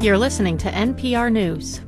You're listening to NPR News.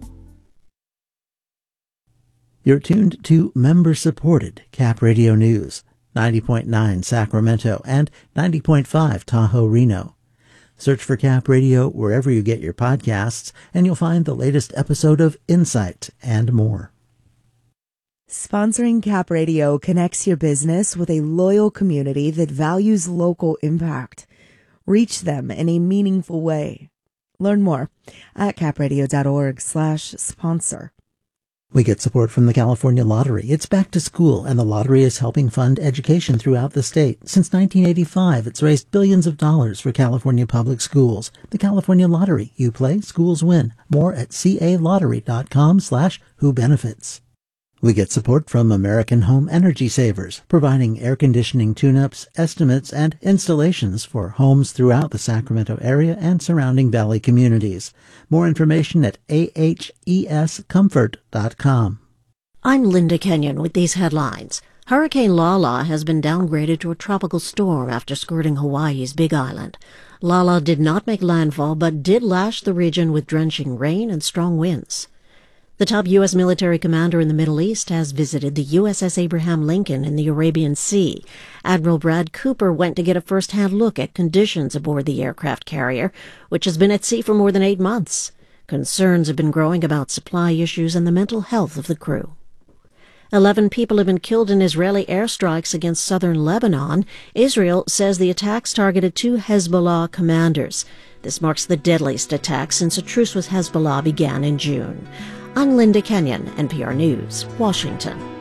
You're tuned to member-supported Cap Radio News, 90.9 Sacramento and 90.5 Tahoe, Reno. Search for Cap Radio wherever you get your podcasts, and you'll find the latest episode of Insight and more. Sponsoring Cap Radio connects your business with a loyal community that values local impact. Reach them in a meaningful way. Learn more at capradio.org/sponsor. We get support from the California Lottery. It's back to school, and the lottery is helping fund education throughout the state. Since 1985, it's raised billions of dollars for California public schools. The California Lottery. You play, schools win. More at calottery.com/whobenefits. We get support from American Home Energy Savers, providing air conditioning tune-ups, estimates, and installations for homes throughout the Sacramento area and surrounding valley communities. More information at ahescomfort.com. I'm Linda Kenyon with these headlines. Hurricane Lala has been downgraded to a tropical storm after skirting Hawaii's Big Island. Lala did not make landfall but did lash the region with drenching rain and strong winds. The top U.S. military commander in the Middle East has visited the USS Abraham Lincoln in the Arabian Sea. Admiral Brad Cooper went to get a first-hand look at conditions aboard the aircraft carrier, which has been at sea for more than 8 months. Concerns have been growing about supply issues and the mental health of the crew. 11 people have been killed in Israeli airstrikes against southern Lebanon. Israel says the attacks targeted 2 Hezbollah commanders. This marks the deadliest attack since a truce with Hezbollah began in June. I'm Linda Kenyon, NPR News, Washington.